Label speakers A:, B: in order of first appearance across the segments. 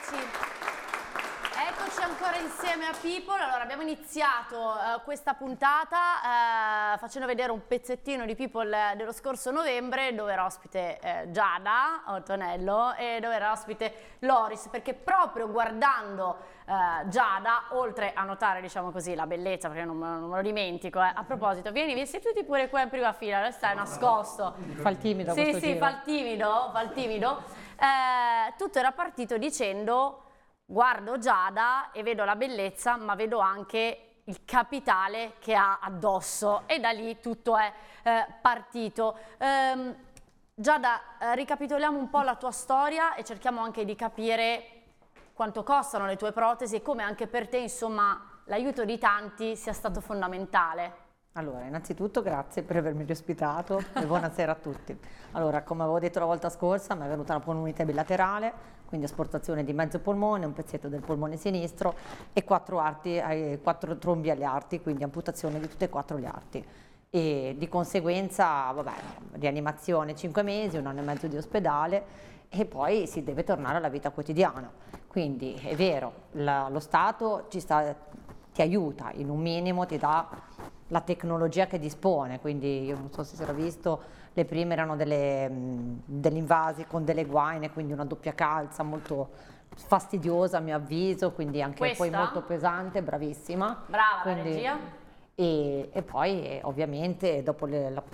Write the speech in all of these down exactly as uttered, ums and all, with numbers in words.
A: Eccoci. Eccoci ancora insieme a People. Allora, abbiamo iniziato uh, questa puntata uh, facendo vedere un pezzettino di People dello scorso novembre, dove era ospite uh, Giada Ottonello e dove era ospite Loris, perché proprio guardando uh, Giada, oltre a notare, diciamo così, la bellezza, perché non, non me lo dimentico, eh. A proposito, vieni, vieni seduti pure qua in prima fila, adesso stai nascosto.
B: Fa il timido.
A: Sì,
B: questo
A: sì,
B: giro.
A: fa il timido, fa il timido. Eh, tutto era partito dicendo: guardo Giada e vedo la bellezza, ma vedo anche il capitale che ha addosso, e da lì tutto è eh, partito. Ehm, Giada, eh, ricapitoliamo un po' la tua storia e cerchiamo anche di capire quanto costano le tue protesi e come anche per te, insomma, l'aiuto di tanti sia stato fondamentale.
B: Allora, innanzitutto grazie per avermi ospitato e buonasera a tutti. Allora, come avevo detto la volta scorsa, mi è venuta una polmonite bilaterale, quindi asportazione di mezzo polmone, un pezzetto del polmone sinistro e quattro arti, eh, quattro trombi agli arti, quindi amputazione di tutte e quattro gli arti. E di conseguenza, vabbè, rianimazione cinque mesi, un anno e mezzo di ospedale e poi si deve tornare alla vita quotidiana. Quindi è vero, la, lo Stato ci sta, ti aiuta, in un minimo ti dà la tecnologia che dispone, quindi io non so se si era visto, le prime erano delle, delle invasi con delle guaine, quindi una doppia calza molto fastidiosa a mio avviso, quindi anche
A: Questa?
B: poi molto pesante, bravissima.
A: Brava,
B: quindi,
A: la regia.
B: E, e poi eh, ovviamente dopo le, la,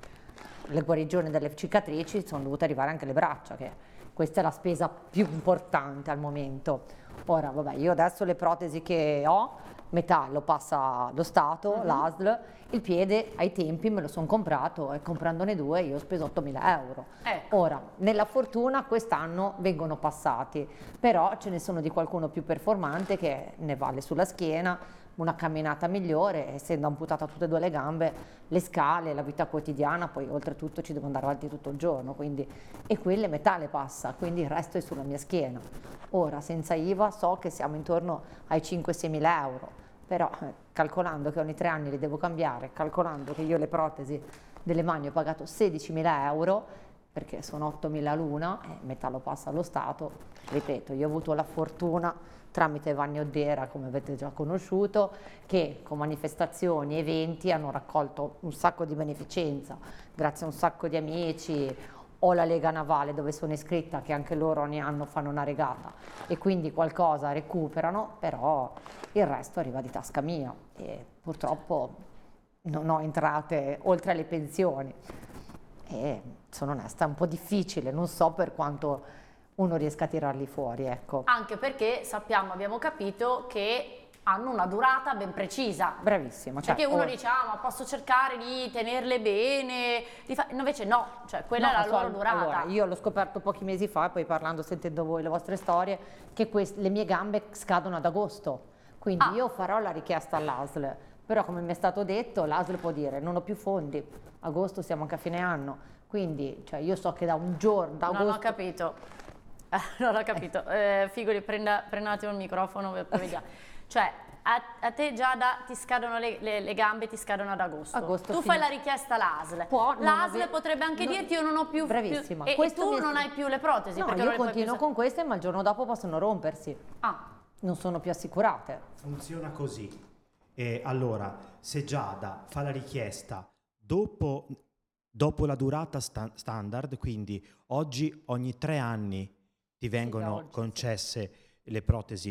B: le guarigioni delle cicatrici sono dovute arrivare anche le braccia, che questa è la spesa più importante al momento. Ora vabbè, io adesso le protesi che ho, metà lo passa lo Stato,
A: Mm-hmm.
B: l'A S L, il piede ai tempi me lo sono comprato e comprandone due io ho speso ottomila euro.
A: Ecco.
B: Ora, nella fortuna quest'anno vengono passati, però ce ne sono di qualcuno più performante che ne vale sulla schiena, una camminata migliore, essendo amputata tutte e due le gambe, le scale, la vita quotidiana, poi oltretutto ci devo andare avanti tutto il giorno, quindi, e quelle metà le passa, quindi il resto è sulla mia schiena. Ora, senza I V A so che siamo intorno ai cinque sei mila euro, però eh, calcolando che ogni tre anni li devo cambiare, calcolando che io le protesi delle mani ho pagato sedicimila euro, perché sono ottomila l'una, e metà lo passa allo Stato, ripeto, io ho avuto la fortuna tramite Vanni Oddera, come avete già conosciuto, che con manifestazioni, eventi hanno raccolto un sacco di beneficenza, grazie a un sacco di amici, o la Lega Navale dove sono iscritta, che anche loro ogni anno fanno una regata e quindi qualcosa recuperano, però il resto arriva di tasca mia e purtroppo non ho entrate oltre alle pensioni e sono onesta, è un po' difficile, non so per quanto uno riesca a tirarli fuori, ecco.
A: Anche perché sappiamo, abbiamo capito che hanno una durata ben precisa.
B: Bravissima. Cioè,
A: Perché uno
B: oh,
A: dice, ah, ma posso cercare di tenerle bene, di fa... invece no, cioè quella
B: no,
A: è la
B: so,
A: loro durata.
B: Allora, io l'ho scoperto pochi mesi fa, poi parlando, sentendo voi le vostre storie, che quest- le mie gambe scadono ad agosto, quindi
A: Ah.
B: io farò la richiesta all'A S L, però come mi è stato detto l'A S L può dire non ho più fondi, agosto siamo anche a fine anno, quindi cioè, io so che da un giorno, da
A: Non
B: agosto...
A: ho capito, eh, non ho capito, eh, Figoli, prenda, prenda un attimo il microfono per poi vediamo. Cioè, a, a te Giada ti scadono le, le, le gambe, ti scadono ad agosto,
B: Agosto
A: tu
B: fino-
A: fai la richiesta all'A S L,
B: Può non
A: l'A S L
B: aver-
A: potrebbe anche
B: non-
A: dirti io non ho più,
B: Bravissima.
A: più e, e
B: Questo
A: tu
B: mi è-
A: non hai più le protesi,
B: No,
A: perché
B: io
A: non le puoi più
B: continuo
A: usare.
B: con queste ma il giorno dopo possono rompersi,
A: Ah,
B: non sono più assicurate.
C: Funziona così. E allora, se Giada fa la richiesta dopo, dopo la durata sta- standard, quindi oggi ogni tre anni ti vengono
B: oggi, sì.
C: concesse le protesi